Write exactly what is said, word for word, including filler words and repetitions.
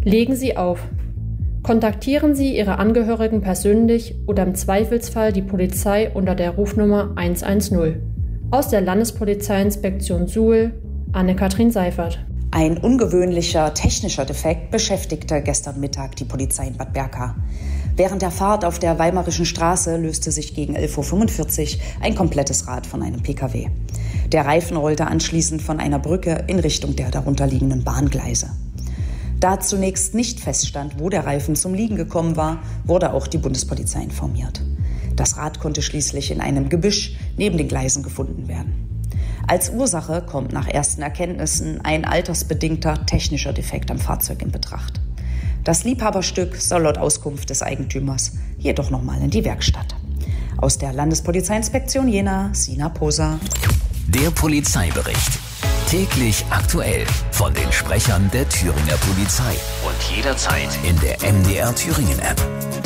Legen Sie auf. Kontaktieren Sie Ihre Angehörigen persönlich oder im Zweifelsfall die Polizei unter der Rufnummer hundertzehn. Aus der Landespolizeiinspektion Suhl, Anne-Kathrin Seifert. Ein ungewöhnlicher technischer Defekt beschäftigte gestern Mittag die Polizei in Bad Berka. Während der Fahrt auf der Weimarischen Straße löste sich gegen elf Uhr fünfundvierzig ein komplettes Rad von einem Pkw. Der Reifen rollte anschließend von einer Brücke in Richtung der darunterliegenden Bahngleise. Da zunächst nicht feststand, wo der Reifen zum Liegen gekommen war, wurde auch die Bundespolizei informiert. Das Rad konnte schließlich in einem Gebüsch neben den Gleisen gefunden werden. Als Ursache kommt nach ersten Erkenntnissen ein altersbedingter technischer Defekt am Fahrzeug in Betracht. Das Liebhaberstück soll laut Auskunft des Eigentümers jedoch nochmal in die Werkstatt. Aus der Landespolizeiinspektion Jena, Sina Poser. Der Polizeibericht. Täglich aktuell von den Sprechern der Thüringer Polizei und jederzeit in der M D R Thüringen App.